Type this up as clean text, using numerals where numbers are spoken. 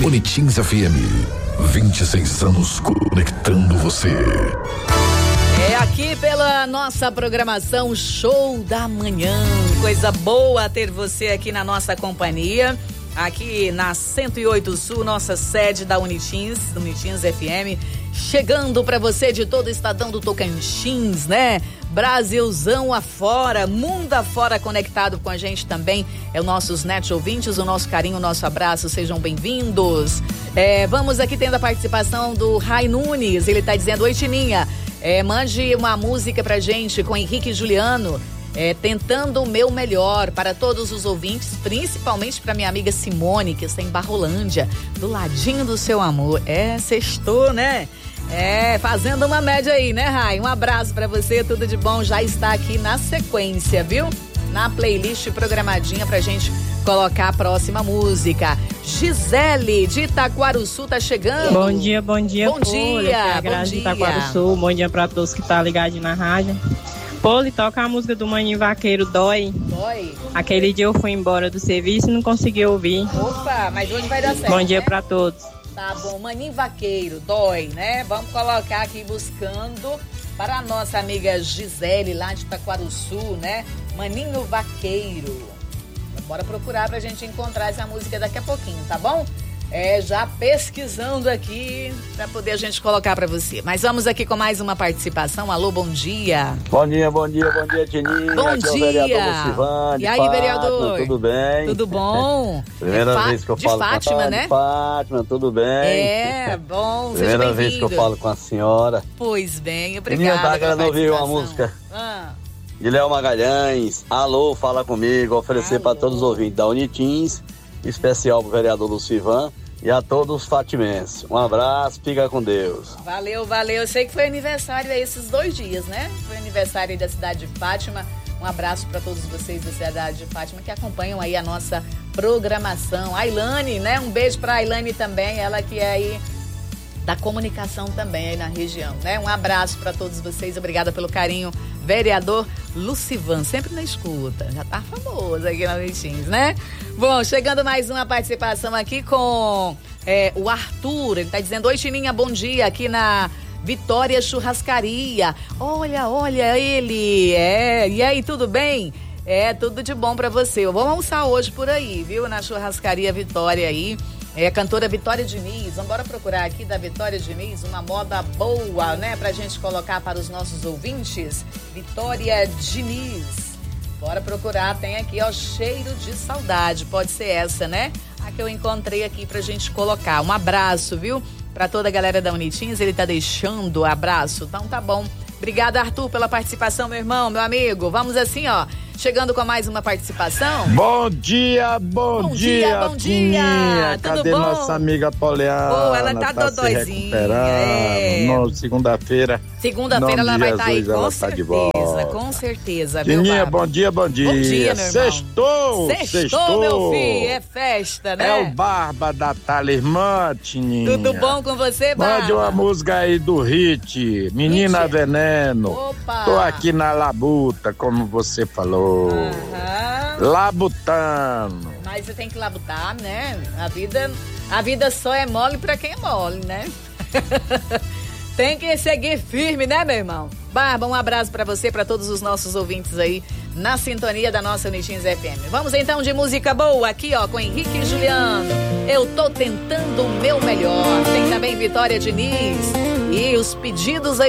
Unitins FM, 26 anos conectando você. É aqui pela nossa programação Show da Manhã. Coisa boa ter você aqui na nossa companhia. Aqui na 108 Sul, nossa sede da Unitins FM. Chegando para você de todo o estadão do Tocantins, né? Brasilzão afora, mundo afora conectado com a gente também. É os nossos net ouvintes, o nosso carinho, o nosso abraço, sejam bem-vindos. Vamos aqui tendo a participação do Rai Nunes, ele tá dizendo: oi Tininha, mande uma música pra gente com Henrique e Juliano, tentando o meu melhor para todos os ouvintes, principalmente para minha amiga Simone, que está em Barrolândia, do ladinho do seu amor. Sextou, né? Fazendo uma média aí, né, Rai? Um abraço pra você, tudo de bom. Já está aqui na sequência, viu? Na playlist programadinha pra gente colocar a próxima música. Gisele, de Itaquaruçu, tá chegando. Bom dia. Bom dia, de Itaquaruçu. Bom dia pra todos que tá ligadinho na rádio. Poli, toca a música do Maninho Vaqueiro, Dói. Aquele dia eu fui embora do serviço e não consegui ouvir. Opa, mas hoje vai dar certo. Bom dia, né? pra todos. Tá bom, Maninho Vaqueiro, Dói, né? Vamos colocar aqui buscando para a nossa amiga Gisele, lá de Itaquaruçu, né? Maninho Vaqueiro. Bora procurar pra gente encontrar essa música daqui a pouquinho, tá bom? Já pesquisando aqui pra poder a gente colocar pra você. Mas vamos aqui com mais uma participação. Alô, bom dia. Bom dia, Tininha. Bom aqui dia. É o vereador Lucivane. E aí, Fátima, vereador? Tudo bem? Tudo bom? Primeira vez que eu falo Fátima, com a né? Fátima, tudo bem? Bom, seja Primeira bem-vindo. vez que eu falo com a senhora. Pois bem, obrigada. Menina, tá querendo ouvir uma participação. música. Guilherme Magalhães, alô, fala comigo, oferecer para todos os ouvintes da Unitins, especial pro vereador Lucivan e a todos os fatimenses. Um abraço, fica com Deus. Valeu. Eu sei que foi aniversário aí esses 2 dias, né? Foi aniversário aí da cidade de Fátima. Um abraço para todos vocês da cidade de Fátima que acompanham aí a nossa programação. A Ilane, né? Um beijo para a Ilane também, ela que é aí da comunicação também aí na região, né? Um abraço para todos vocês, obrigada pelo carinho. Vereador Lucivan, sempre na escuta, já tá famoso aqui na Unitins, né? Bom, chegando mais uma participação aqui com o Arthur, ele tá dizendo: oi Tininha, bom dia, aqui na Vitória Churrascaria. Olha ele, e aí, tudo bem? Tudo de bom pra você. Eu vou almoçar hoje por aí, viu? Na Churrascaria Vitória aí. Cantora Vitória Diniz, vamos embora procurar aqui da Vitória Diniz uma moda boa, né? Pra gente colocar para os nossos ouvintes. Vitória Diniz, bora procurar, tem aqui, ó, Cheiro de Saudade, pode ser essa, né? A que eu encontrei aqui pra gente colocar. Um abraço, viu? Pra toda a galera da Unitins, ele tá deixando abraço, então tá bom. Obrigada, Arthur, pela participação, meu irmão, meu amigo. Vamos assim, ó, chegando com mais uma participação. Bom dia. Tininha. Tudo Cadê bom? Nossa amiga Poliana? Ela tá dodóizinha. Segunda-feira. Segunda-feira ela vai estar aí, Jesus, ela tá de volta. com certeza. Meu Tininha, baba. bom dia. Bom dia, meu irmão. Sextou, meu filho, é festa, né? É o Barba da Talismã, Tininha. Tudo bom com você, Barba? Mande uma música aí do Hit, Menina Hit? Veneno. Opa! Tô aqui na labuta, como você falou. Labutando. Mas você tem que labutar, né? A vida só é mole pra quem é mole, né? Tem que seguir firme, né, meu irmão? Barba, um abraço pra você, pra todos os nossos ouvintes aí na sintonia da nossa Unitins FM. Vamos então de música boa aqui, ó, com Henrique e Juliano. Eu tô tentando o meu melhor. Tem também Vitória Diniz e os pedidos aí